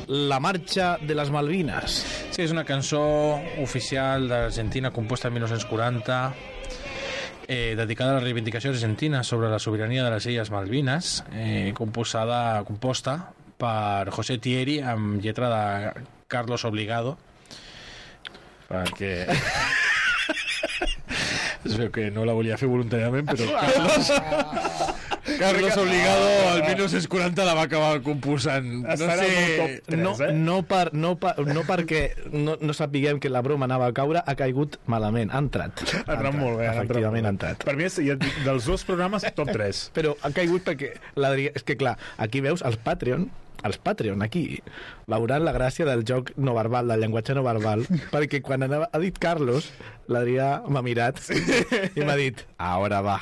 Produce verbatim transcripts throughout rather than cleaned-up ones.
La marxa de les Malvines. Sí, és una cançó oficial d'Argentina composta en mil nou-cents quaranta, eh, dedicada a la reivindicació argentina sobre la sobirania de les Illes Malvines, eh, composada, composta per José Thierry amb lletra de Carlos Obligado, perquè es veu que no la volia fer voluntàriament, però Carlos Carlos Obligado al mil nou-cents quaranta la va acabar composant. No sé, no, no, per, no, per, no perquè no, no sapiguem que la broma anava a caure, ha caigut malament, ha entrat. Ha entrat molt bé. Efectivament ha entrat. Per mi és dels dos programes top tres. Però ha caigut perquè l'Adrià... És que clar, aquí veus els Patreon, els Patreon aquí veuran la gràcia del joc no verbal, del llenguatge no verbal, perquè quan anava, ha dit Carlos, l'Adrià m'ha mirat i m'ha dit, ara va.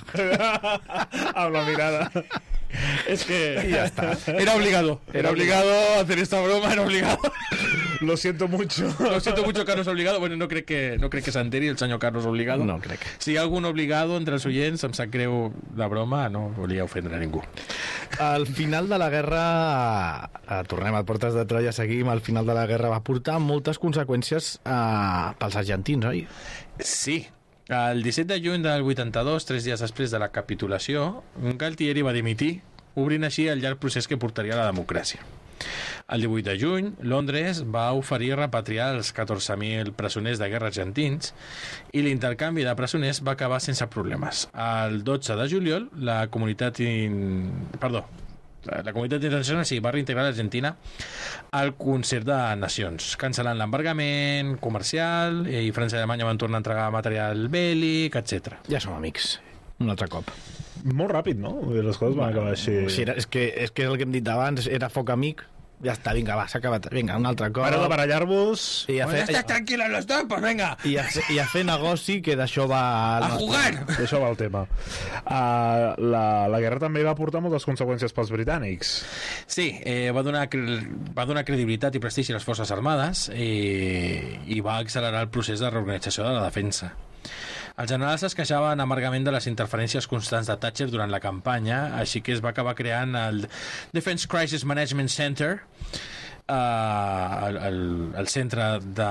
Amb la mirada. Es que y ya está. Era obligado, era obligado a hacer esta broma, era obligado. Lo siento mucho. Lo siento mucho, Carlos Obligado. Bueno, no crec que, no crec que s'enteri el senyor Carlos Obligado. No crec. Si hi ha algun obligado entre els oients, em sap greu de broma, no volia ofendre a ningú. Al final de la guerra, eh, tornem a Portes de Troia, seguim, al final de la guerra va portar moltes conseqüències eh, pels argentins, oi? Sí. El disset de juny del vuitanta-dos, tres dies després de la capitulació, Galtieri va dimitir, obrint així el llarg procés que portaria a la democràcia. El divuit de juny, Londres va oferir repatriar els catorze mil presoners de guerra argentins i l'intercanvi de presoners va acabar sense problemes. El dotze de juliol, la comunitat... In... Perdó, la comunitat internacional sí, va reintegrar l'Argentina al concert de nacions, cancel·lant l'embargament comercial, i França i Alemanya van tornar a entregar material bèl·lic, etcètera. Ja som amics, un altre cop. Molt ràpid, no? Les coses van acabar així. Sí, era, és, que, és que el que hem dit abans era foc amic. Ja està, vinga, va, s'ha acabat. Vinga, un altre cop. Pareu de barallar-vos. I a fer, Bueno, estàs tranquil·los los dos, pues venga. i a, i a fer negoci, que d'això va... A jugar. D'això va el tema. Uh, la, la guerra també va portar moltes conseqüències pels britànics. Sí, eh, va, donar, va donar credibilitat i prestigi a les forces armades i, i va accelerar el procés de reorganització de la defensa. Els generals es queixaven amargament de les interferències constants de Thatcher durant la campanya, així que es va acabar creant el Defense Crisis Management Center, eh, el, el, el centre de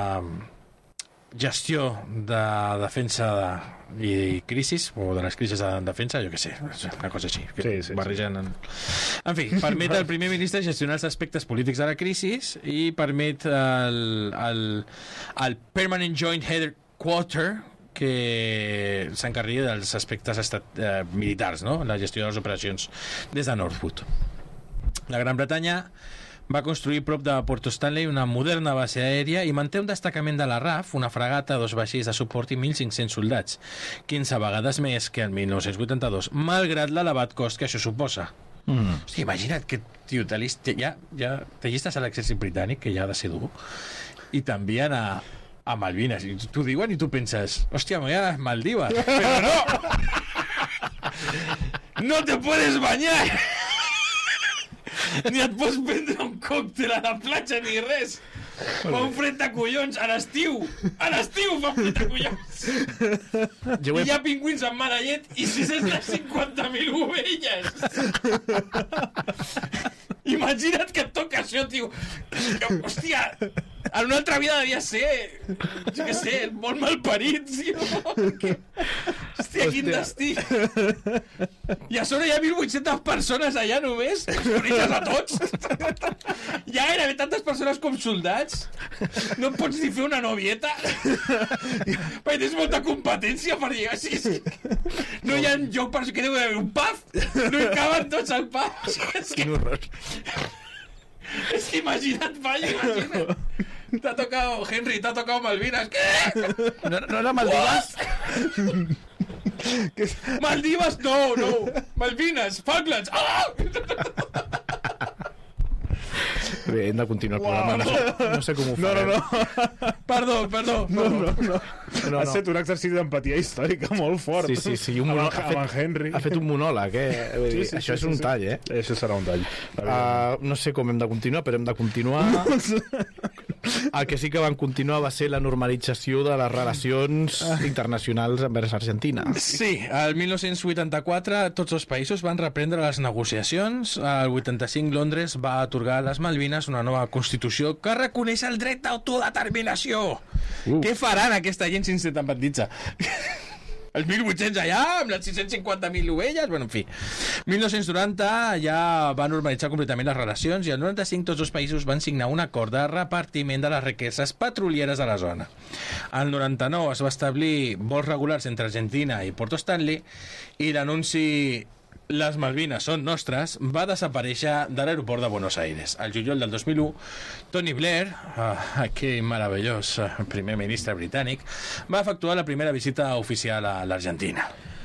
gestió de defensa de, i crisis, o de les crisis de defensa, jo què sé, una cosa així, que sí, sí, barregen en... En fi, permet al primer ministre gestionar els aspectes polítics de la crisi i permet el, el, el Permanent Joint Headquarter, que s'encarregui dels aspectes estat, eh, militars, no? La gestió de les operacions des de Northwood. La Gran Bretanya va construir prop de Porto Stanley una moderna base aèria i manté un destacament de la R A F, una fragata, dos vaixells de suport i mil cinc-cents soldats, quinze vegades més que el mil nou-cents vuitanta-dos, malgrat l'elevat cost que això suposa. Mm. Hosti, imagina't que, tio, ja, ja t'allistes a l'exèrcit britànic, que ja ha de ser dur, i t'envien a a Malvinas, i t'ho diuen i tu penses, hòstia, me voy a las Maldivas, però no, no te puedes bañar, ni et pots prendre un còctel a la platja ni res. Fa un fred de collons a l'estiu, a l'estiu fa un fred de collons, he... i hi ha pingüins amb mala llet i sis cents cinquanta mil ovelles. Imagina't que et toca això, tio. Hòstia, en una altra vida devia ser, jo què sé, molt malparit, tio. Hòstia, quin destí. I a sobre hi ha mil vuit-centes persones allà només, els coneixes a tots. Hi ha gairebé tantes persones com soldats. No et pots ni fer una novieta, perquè tens molta competència per llegar. Sí, sí. No hi ha un lloc per... que deu haver un pub, no hi caben tots al pub. És que... Es que imagina't, vaya, imagina't. Te ha tocado, Henry, te ha tocado Malvinas. ¿Qué? ¿No, no era Maldivas? Maldivas, no, no. Malvinas, Falklands. ¡Ah! Bé, hem de continuar el programa. No, no sé com ho farem. No, no, no. Perdó, perdó. No, no, no. no, Has no. fet un exercici d'empatia històrica molt fort. Sí, sí, sí. Un amb, monòleg, amb en Henry. Ha fet un monòleg, eh? Sí, sí, Això sí, és un sí, tall, eh? Això serà un tall. Uh, no sé com hem de continuar, però hem de continuar... El que sí que van continuar va ser la normalització de les relacions internacionals envers Argentina. Sí, el mil nou-cents vuitanta-quatre tots els països van reprendre les negociacions. El vuitanta-cinc Londres va atorgar a les Malvines una nova constitució que reconeix el dret d'autodeterminació. Uh. Què faran aquesta gent sense independitza? Els mil vuit-cents allà, amb les sis-cents cinquanta mil ovelles, bueno, en fi. mil nou-cents noranta ja va normalitzar completament les relacions i el noranta-cinc tots els països van signar un acord de repartiment de les riqueses petrolieres a la zona. El noranta-nou es va establir vols regulars entre Argentina i Porto Stanley i l'anunci les Malvines són nostres va desaparèixer de l'aeroport de Buenos Aires. Al juliol del dos mil u, Tony Blair, uh, aquell meravellós uh, primer ministre britànic, va efectuar la primera visita oficial a l'Argentina.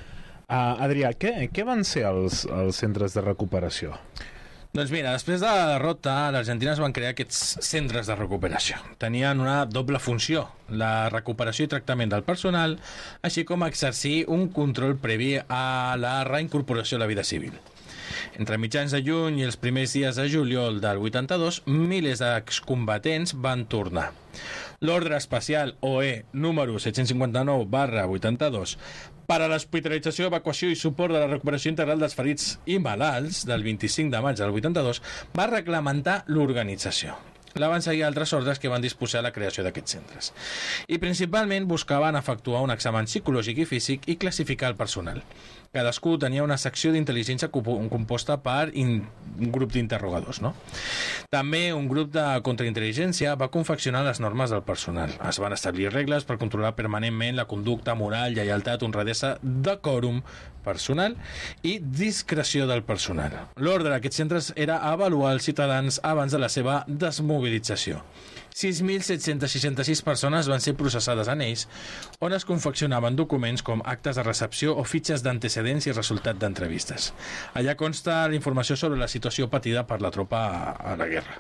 Uh, Adrià, què, què van ser els, els centres de recuperació? Doncs mira, després de la derrota, l'Argentina es van crear aquests centres de recuperació. Tenien una doble funció, la recuperació i tractament del personal, així com exercir un control previ a la reincorporació a la vida civil. Entre mitjans de juny i els primers dies de juliol del vuitanta-dos, milers d'excombatents van tornar. L'ordre especial O E número set-cents cinquanta-nou barra vuitanta-dos per a l'hospitalització, evacuació i suport de la recuperació integral dels ferits i malalts del vint-i-cinc de maig del vuitanta-dos va reglamentar l'organització. La van seguir altres ordres que van disposar la creació d'aquests centres. I principalment buscaven efectuar un examen psicològic i físic i classificar el personal. Cadascú tenia una secció d'intel·ligència composta per in, un grup d'interrogadors, no? També un grup de contraintel·ligència va confeccionar les normes del personal. Es van establir regles per controlar permanentment la conducta, moral, lleialtat, honradesa, decòrum personal i discreció del personal. L'ordre d'aquests centres era avaluar els ciutadans abans de la seva desmobilització. sis mil set-cents seixanta-sis persones van ser processades en ells, on es confeccionaven documents com actes de recepció o fitxes d'antecedents i resultat d'entrevistes. Allà consta la informació sobre la situació patida per la tropa a la guerra.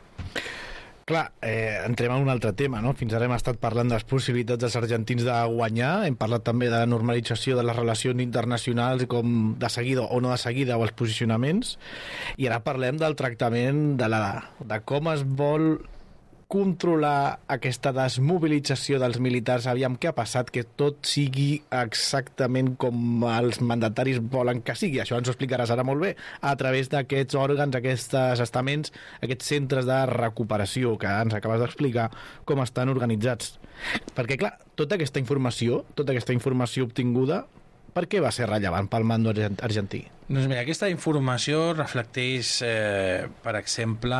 Clar, eh, entrem en un altre tema, no? Fins ara hem estat parlant de les possibilitats dels argentins de guanyar, hem parlat també de la normalització de les relacions internacionals, com de seguida o no de seguida, o els posicionaments, i ara parlem del tractament de, la, de com es vol controlar aquesta desmobilització dels militars. Aviam què ha passat, que tot sigui exactament com els mandataris volen que sigui. Això ens ho explicaràs ara molt bé, a través d'aquests òrgans, aquests estaments, aquests centres de recuperació que ens acabes d'explicar com estan organitzats. Perquè, clar, tota aquesta informació, tota aquesta informació obtinguda, per què va ser rellevant pel mando argentí? Doncs mira, aquesta informació reflecteix, eh, per exemple,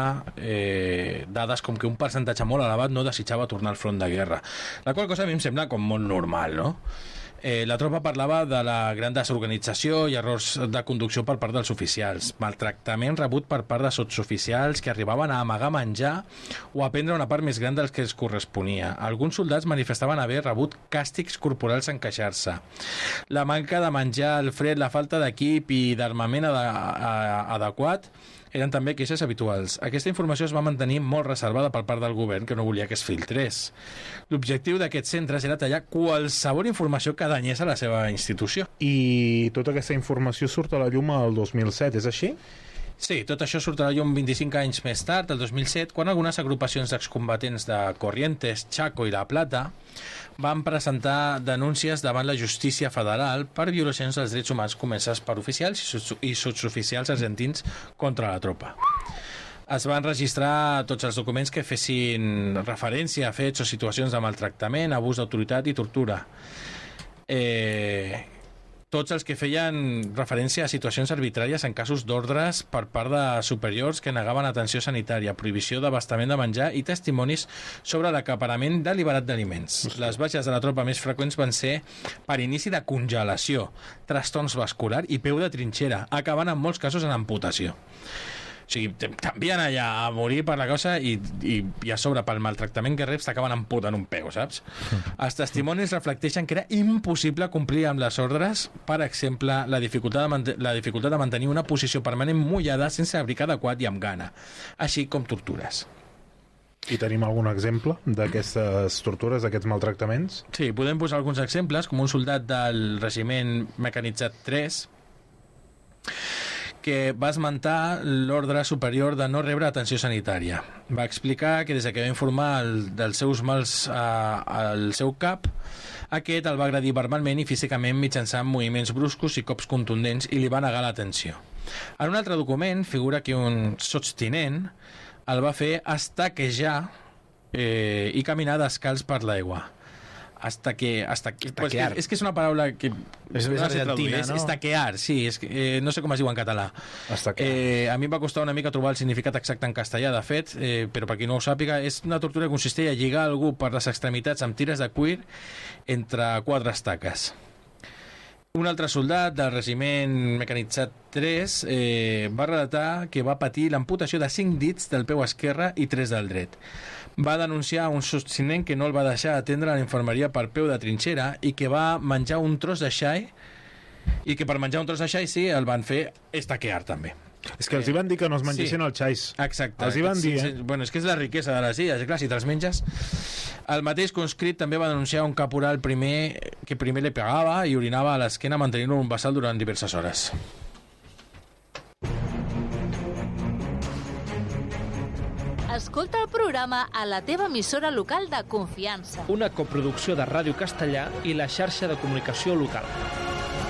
eh, dades com que un percentatge molt elevat no desitjava tornar al front de guerra, la qual cosa a mi em sembla com molt normal, no? Eh, la tropa parlava de la gran desorganització i errors de conducció per part dels oficials, maltractament rebut per part de sotsoficials que arribaven a amagar menjar o a prendre una part més gran dels que els corresponia. Alguns soldats manifestaven haver rebut càstigs corporals en queixar-se. La manca de menjar, el fred, la falta d'equip i d'armament ad adequat eren també queixes habituals. Aquesta informació es va mantenir molt reservada per part del govern, que no volia que es filtrés. L'objectiu d'aquests centres era tallar qualsevol informació que danyés a la seva institució. I tota aquesta informació surt a la llum el dos mil set, és així? Sí, tot això surt a la llum vint-i-cinc anys més tard, el dos mil set, quan algunes agrupacions d'excombatents de Corrientes, Chaco i La Plata van presentar denúncies davant la justícia federal per violacions dels drets humans comeses per oficials i sotsoficials argentins contra la tropa. Es van registrar tots els documents que fessin referència a fets o situacions de maltractament, abús d'autoritat i tortura. Eh... Tots els que feien referència a situacions arbitràries en casos d'ordres per part de superiors que negaven atenció sanitària, prohibició d'abastament de menjar i testimonis sobre l'acaparament deliberat d'aliments. Les baixes de la tropa més freqüents van ser per inici de congelació, trastorns vascular i peu de trinxera, acabant en molts casos en amputació. O sigui, t'envien allà a morir per la causa i, i, i a sobre pel maltractament que reps t'acaben amputant un peu, saps? Els testimonis reflecteixen que era impossible complir amb les ordres, per exemple, la dificultat de, la dificultat de mantenir una posició permanent mullada sense abric adequat i amb gana, així com tortures. I tenim algun exemple d'aquestes tortures, d'aquests maltractaments? Sí, podem posar alguns exemples, com un soldat del regiment mecanitzat tres, que va esmentar l'ordre superior de no rebre atenció sanitària. Va explicar que des que va informar el, dels seus mals a, al seu cap, aquest el va agredir verbalment i físicament mitjançant moviments bruscos i cops contundents i li va negar l'atenció. En un altre document figura que un sotstinent el va fer estaquejar eh, i caminar descalç per l'aigua. Hasta que... Hasta que pues que, és que és una paraula que... És més no sé argentina, traduir, no? És estaquear, sí. És que, eh, no sé com es diu en català. Estaquear. Eh, a mi em va costar una mica trobar el significat exacte en castellà, de fet, eh, però per qui no ho sàpiga, és una tortura que consisteix a lligar algú per les extremitats amb tires de cuir entre quatre estaques. Un altre soldat del regiment mecanitzat tres eh, va relatar que va patir l'amputació de cinc dits del peu esquerre i tres del dret. Va denunciar un sostinent que no el va deixar atendre a la infermeria per peu de trinxera i que va menjar un tros de xai i que per menjar un tros de xai sí, el van fer estaquear també. És que els hi van dir que no es mengessin Sí. el xais. Exacte. Els hi van dir, Sí, eh? sí. Bueno, és que és la riquesa de les illes, clar, si te'ls menges... El mateix conscrit també va denunciar un caporal primer que primer li pegava i orinava a l'esquena mantenint-lo en un vessal durant diverses hores. Escolta el programa a la teva emissora local de confiança. Una coproducció de Ràdio Castellà i la xarxa de comunicació local.